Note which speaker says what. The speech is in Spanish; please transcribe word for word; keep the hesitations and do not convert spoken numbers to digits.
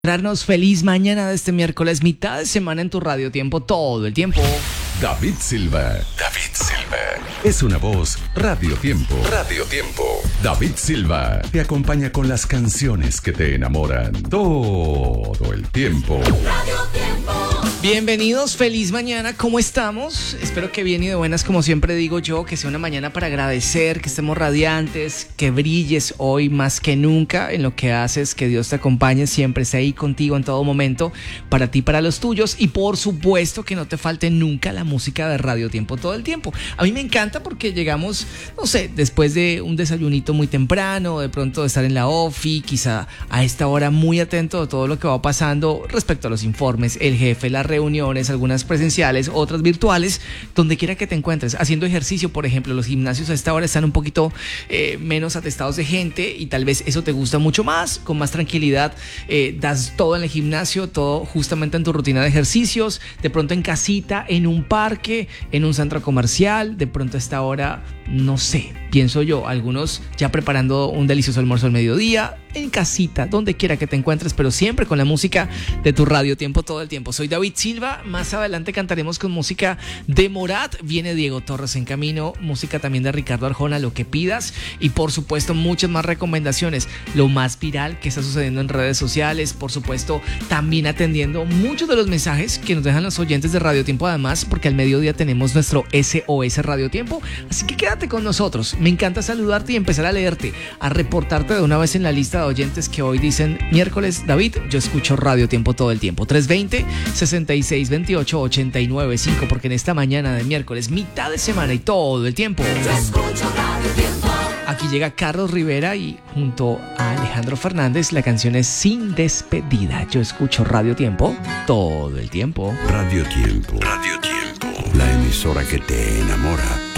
Speaker 1: Darnos feliz mañana de este miércoles, mitad de semana en tu radio tiempo, todo el tiempo.
Speaker 2: David Silva. David Silva. Es una voz Radio Tiempo. Radio Tiempo. David Silva te acompaña con las canciones que te enamoran todo el tiempo.
Speaker 3: Radio Tiempo.
Speaker 1: Bienvenidos, feliz mañana, ¿cómo estamos? Espero que bien y de buenas, como siempre digo yo, que sea una mañana para agradecer, que estemos radiantes, que brilles hoy más que nunca en lo que haces, que Dios te acompañe, siempre esté ahí contigo en todo momento, para ti, para los tuyos, y por supuesto que no te falte nunca la música de Radio Tiempo todo el tiempo. A mí me encanta porque llegamos, no sé, después de un desayunito muy temprano, de pronto de estar en la ofi, quizá a esta hora muy atento de todo lo que va pasando respecto a los informes, el jefe, la reuniones, algunas presenciales, otras virtuales, donde quiera que te encuentres, haciendo ejercicio, por ejemplo. Los gimnasios a esta hora están un poquito eh, menos atestados de gente y tal vez eso te gusta mucho más, con más tranquilidad, eh, das todo en el gimnasio, todo justamente en tu rutina de ejercicios, de pronto en casita, en un parque, en un centro comercial, de pronto a esta hora, no sé, pienso yo, algunos ya preparando un delicioso almuerzo al mediodía, en casita, donde quiera que te encuentres, pero siempre con la música de tu Radio Tiempo todo el tiempo. Soy David Silva, más adelante cantaremos con música de Morat, viene Diego Torres en camino, música también de Ricardo Arjona, Lo que pidas, y por supuesto muchas más recomendaciones, lo más viral que está sucediendo en redes sociales, por supuesto también atendiendo muchos de los mensajes que nos dejan los oyentes de Radio Tiempo, además porque al mediodía tenemos nuestro S O S Radio Tiempo, así que quédate con nosotros. Me encanta saludarte y empezar a leerte, a reportarte de una vez en la lista de oyentes que hoy dicen: miércoles, David, yo escucho Radio Tiempo todo el tiempo. Tres veinte, sesenta y seis veintiocho, ochenta y nueve cinco, porque en esta mañana de miércoles, mitad de semana y todo el tiempo,
Speaker 3: Yo escucho Radio Tiempo.
Speaker 1: aquí llega Carlos Rivera y junto a Alejandro Fernández la canción es Sin Despedida. Yo escucho Radio Tiempo todo el tiempo.
Speaker 2: Radio Tiempo. Radio Tiempo. La emisora que te enamora.